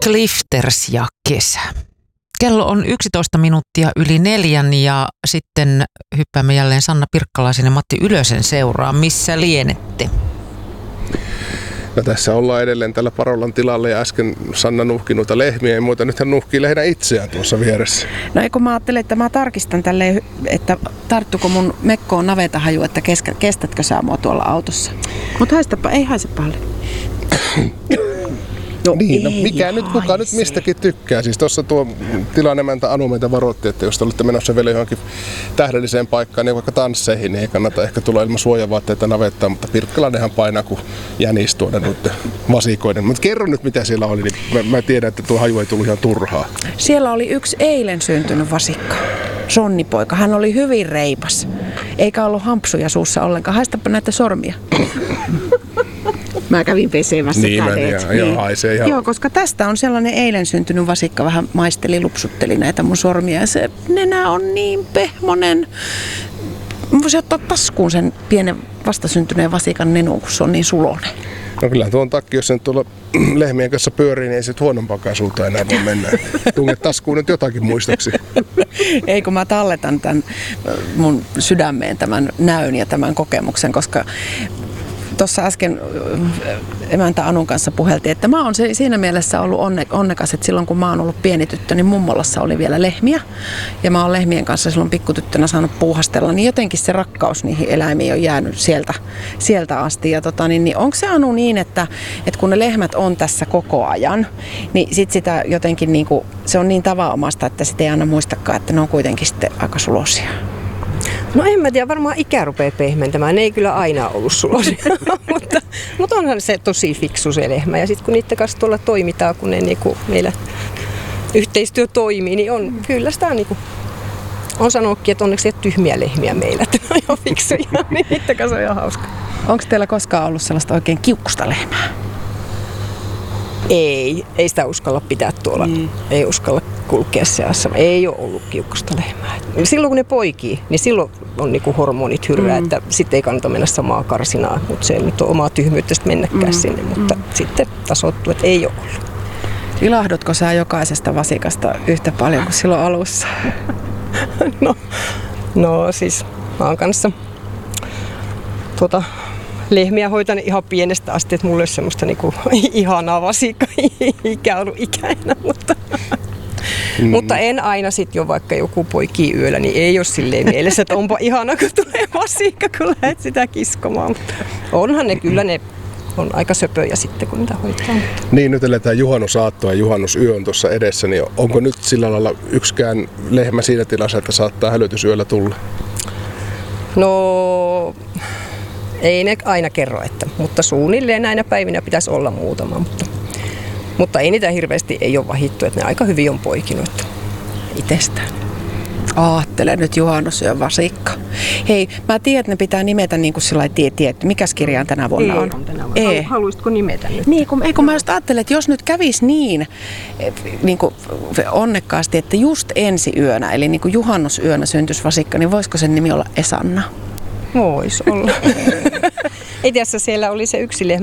Clifters ja kesä. Kello on 11 minuuttia yli 4 ja sitten hyppäämme jälleen Sanna Pirkkalaisen ja Matti Ylösen seuraan. Missä lienette? No tässä ollaan edelleen tällä Parolan tilalla ja äsken Sanna nuhki noita lehmiä ja muuta. Nyt hän nuhkii lähinnä itseään tuossa vieressä. No eikö mä ajattelin, että mä tarkistan tälleen, että tarttuko mun mekkoon navetahaju, että kestätkö sä mua tuolla autossa. Mutta haistapa, ei haise paljon. No, niin, no mikä nyt, kuka nyt mistäkin tykkää. Siis tuossa tuo tilanemäntä Anu meitä varoitti, että jos te olette menossa vielä johonkin tähdelliseen paikkaan, niin vaikka tansseihin, niin ei kannata ehkä tulla ilman suojavaatteita navettaan, mutta Pirkkalainenhan painaa kuin jänis tuoda noiden vasikoiden. Mutta kerro nyt, mitä siellä oli, niin mä tiedän, että tuo haju ei tullut ihan turhaa. Siellä oli yksi eilen syntynyt vasikka, sonnipoika. Hän oli hyvin reipas, eikä ollut hampsuja suussa ollenkaan. Haistapa näitä sormia. Mä kävin pesemässä kädet. Joo, haisee ihan. Joo, koska tästä on sellainen eilen syntynyt vasikka, vähän maisteli, lupsutteli näitä mun sormia. Ja se nenä on niin pehmonen. Mä voisin ottaa taskuun sen pienen vastasyntyneen vasikan nenuun, kun se on niin sulonen. No kyllä tuon takia, jos sen tuolla lehmien kanssa pyörii, niin ei se huonompaakaan suuntaan enää voi mennä. Tunget taskuun nyt jotakin muistoksi. Ei, kun mä talletan tämän mun sydämeen tämän näyn ja tämän kokemuksen, koska tuossa äsken emäntä Anun kanssa puheltiin, että mä oon siinä mielessä ollut onnekas, että silloin kun mä oon ollut pieni tyttö, niin mummolassa oli vielä lehmiä. Ja mä oon lehmien kanssa silloin pikkutyttönä saanut puuhastella, niin jotenkin se rakkaus niihin eläimiin on jäänyt sieltä asti. Ja niin onko se Anu niin, että kun ne lehmät on tässä koko ajan, niin sit sitä jotenkin niinku, se on niin tavanomasta, että sit ei aina muistakaan, että ne on kuitenkin sitten aika sulosia. No en mä tiedä, varmaan ikä rupeaa pehmentämään. Ne ei kyllä aina ollut sulosia, mutta onhan se tosi fiksu se lehmä. Ja sitten kun niiden kanssa tuolla toimitaan, kun ne niinku meillä yhteistyö toimii, niin on kyllä sitä niinku, on sanonutkin, että onneksi ei ole tyhmiä lehmiä meillä, että ne on ihan fiksuja, niin niiden kanssa on ihan hauska. Onko teillä koskaan ollut sellaista oikein kiukkusta lehmää? Ei sitä uskalla pitää tuolla. Ei uskalla kulkea seassa. Ei ole ollut kiukkusta lehmää. Silloin kun ne poikii, niin silloin on niinku hormonit hyrrää, että sitten ei kannata mennä samaa karsinaa. Mutta se nyt on omaa tyhmyyttä mennäkään sinne, mutta sitten tasoittuu, että ei ole ollut. Ilahdutko sä jokaisesta vasikasta yhtä paljon kuin silloin alussa? No siis mä oon kanssa lehmiä hoitan ihan pienestä asti, että mulla ei ole semmoista niinku ihanaa vasikka-ikää ollut ikäinä, mutta en aina sit jo vaikka joku poikii yöllä, niin ei ole silleen mielessä, että onpa ihana, kun tulee vasikka, kun lähdet sitä kiskomaan. Mutta onhan ne kyllä, ne on aika söpöjä sitten, kun niitä hoitaa. Niin, nyt eletään juhannusaattoa ja juhannusyö on tuossa edessä, niin onko nyt sillä lailla yksikään lehmä siinä tilassa, että saattaa hälytysyöllä tulla? No ei ne aina kerro, mutta suunnilleen näinä päivinä pitäisi olla muutama. Mutta ei niitä hirveästi ei ole vahittu, että ne aika hyvin on poikinut itsestään. Aattele nyt juhannusyön vasikka. Hei, mä tiedän, että ne pitää nimetä niin kuin sillä lailla mikäs kirjaan tänä vuonna on? Ei. Haluaisitko nimetä nyt? Niin, kun mä just ajattelen, että jos nyt kävisi niin kuin onnekkaasti, että just ensi yönä, eli niin kuin juhannusyönä syntyisi vasikka, niin voisiko sen nimi olla Esanna? Vois olla. Itse asiassa siellä oli se yksi lehmä,